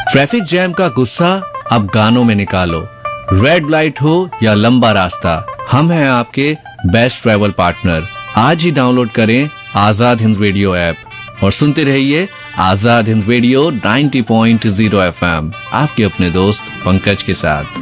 Traffic jam का गुस्सा अब गानों में निकालो। रेड लाइट हो या लंबा रास्ता, हम हैं आपके बेस्ट ट्रैवल पार्टनर। आज ही डाउनलोड करें आजाद हिंद रेडियो ऐप और सुनते रहिए आजाद हिंद रेडियो 90.0 FM, आपके अपने दोस्त पंकज के साथ।